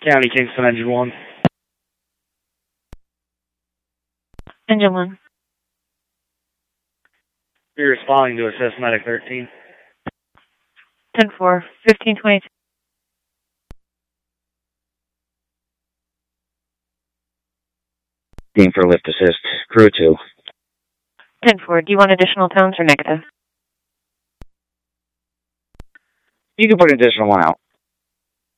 County Kingston, Engine 1. Engine 1. You're responding to assist medic 13. 10-4, 1522. Team for lift assist. Crew 2. 10-4, do you want additional tones or negative? You can put an additional one out.